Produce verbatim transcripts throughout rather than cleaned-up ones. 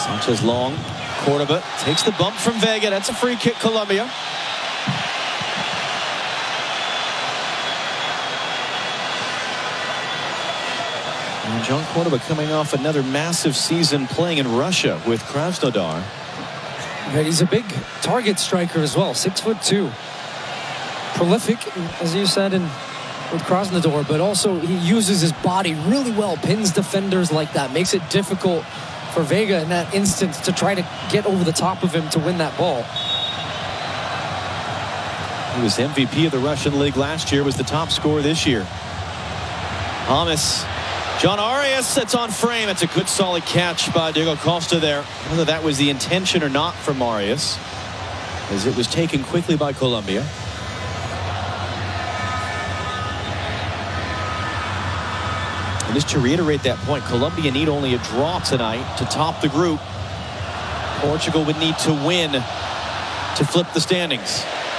Sanchez long. Cordoba takes the bump from Vega. That's a free kick, Colombia. And John Cordoba coming off another massive season playing in Russia with Krasnodar. Yeah, he's a big target striker as well. Six foot two. Prolific, as you said, in with Krasnodar, but also he uses his body really well, pins defenders like that, makes it difficult for Vega in that instance to try to get over the top of him to win that ball. He was M V P of the Russian League last year, was the top scorer this year. Hamas. John Arias, that's on frame. It's a good solid catch by Diego Costa there. Whether that was the intention or not from Arias, as it was taken quickly by Colombia. And just to reiterate that point, Colombia need only a draw tonight to top the group. Portugal would need to win to flip the standings.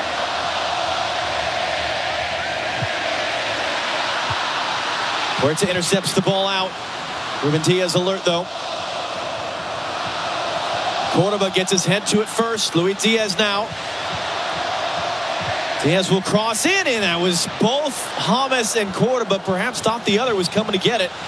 Huerta intercepts the ball out. Ruben Diaz alert though. Cordoba gets his head to it first. Luis Diaz now. Diaz will cross in, and that was both Hamas and Cordoba perhaps thought the other was coming to get it.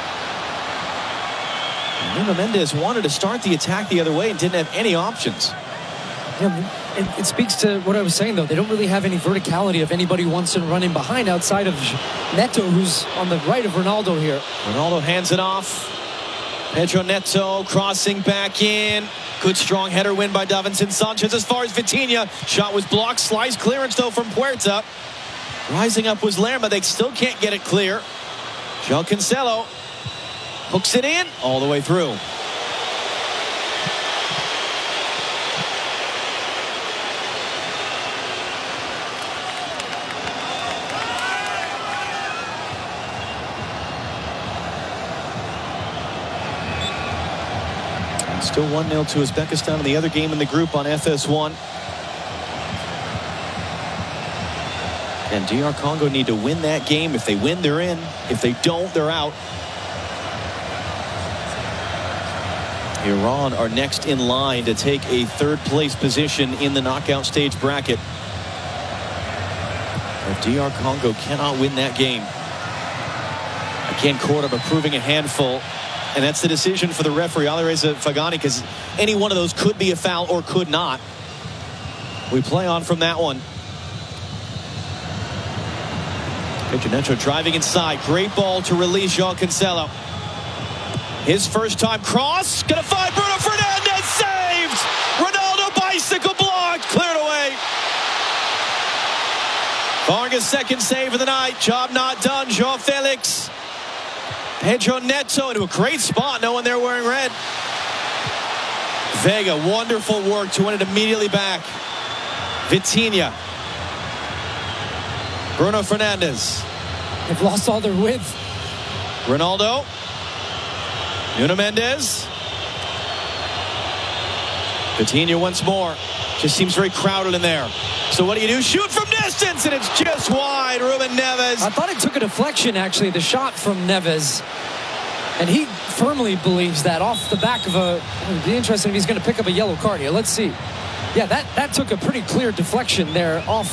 And Nuno Mendes wanted to start the attack the other way and didn't have any options. Yeah, it, it speaks to what I was saying, though. They don't really have any verticality of anybody who wants to run in behind outside of Neto, who's on the right of Ronaldo here. Ronaldo hands it off. Pedro Neto crossing back in. Good strong header win by Davinson Sanchez as far as Vitinha. Shot was blocked. Slice clearance, though, from Puerta. Rising up was Lerma. They still can't get it clear. João Cancelo hooks it in all the way through. Still one nil to Uzbekistan in the other game in the group on F S one. And D R Congo need to win that game. If they win, they're in. If they don't, they're out. Iran are next in line to take a third place position in the knockout stage bracket. If D R Congo cannot win that game, again, Cordoba proving a handful. And that's the decision for the referee, Alireza Fagani, because any one of those could be a foul or could not. We play on from that one. Pedro Neto driving inside. Great ball to release João Cancelo. His first time cross. Gonna find Bruno Fernandes. Saved! Ronaldo bicycle blocked. Cleared away. Vargas' second save of the night. Job not done. João Felix. Pedro Neto into a great spot. No one there wearing red. Vega, wonderful work to win it immediately back. Vitinha. Bruno Fernandes. They've lost all their width. Ronaldo. Nuno Mendes. Vitinha once more. Just seems very crowded in there. So what do you do? Shoot from distance, and it's just wide. Ruben Neves. I thought it took a deflection, actually, the shot from Neves. And he firmly believes that off the back of a... It'd be interesting if he's going to pick up a yellow card here. Let's see. Yeah, that, that took a pretty clear deflection there off